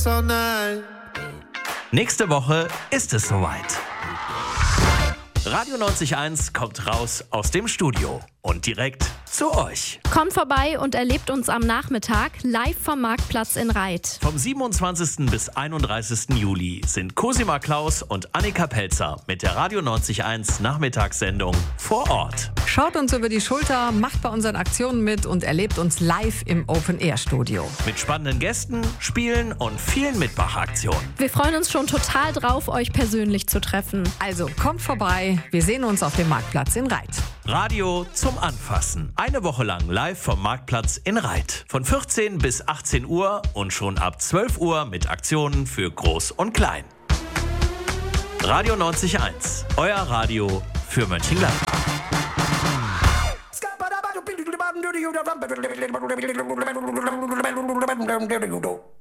Nächste Woche ist es soweit. Radio 90.1 kommt raus aus dem Studio und direkt zu euch. Kommt vorbei und erlebt uns am Nachmittag live vom Marktplatz in Reit. Vom 27. bis 31. Juli sind Cosima Klaus und Annika Pelzer mit der Radio 90.1 Nachmittagssendung vor Ort. Schaut uns über die Schulter, macht bei unseren Aktionen mit und erlebt uns live im Open-Air-Studio. Mit spannenden Gästen, Spielen und vielen Mitmachaktionen. Wir freuen uns schon total drauf, euch persönlich zu treffen. Also kommt vorbei, wir sehen uns auf dem Marktplatz in Reit. Radio zum Anfassen. Eine Woche lang live vom Marktplatz in Reit. Von 14 bis 18 Uhr und schon ab 12 Uhr mit Aktionen für Groß und Klein. Radio 90.1, euer Radio für Mönchengladbach. Do